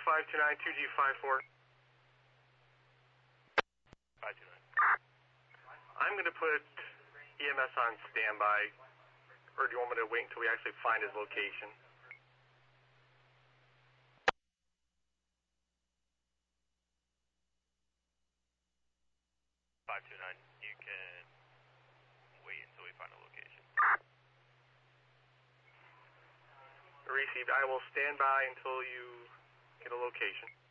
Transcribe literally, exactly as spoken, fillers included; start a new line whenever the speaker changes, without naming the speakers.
five two nine, two G five four.
five two nine.
I'm going to put E M S on standby, or do you want me to wait until we actually find his location?
five two nine, you can wait until we find a location.
Received. I will stand by until you get a location.